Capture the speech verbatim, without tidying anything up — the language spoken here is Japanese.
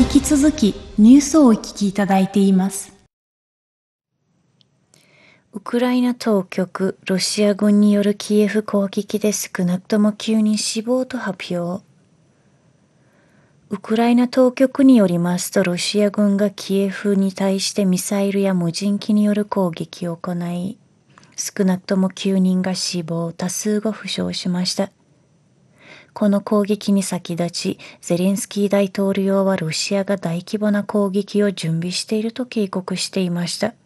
引き続きニュースをお聞きいただいています。 ウクライナ当局、ロシア軍によるキエフ攻撃で少なくともきゅうにん死亡と発表。ウクライナ当局によりますと、ロシア軍がキエフに対してミサイルや無人機による攻撃を行い、少なくともきゅうにんが死亡、多数が負傷しました。この攻撃に先立ち、ゼレンスキー大統領はロシアが大規模な攻撃を準備していると警告していました。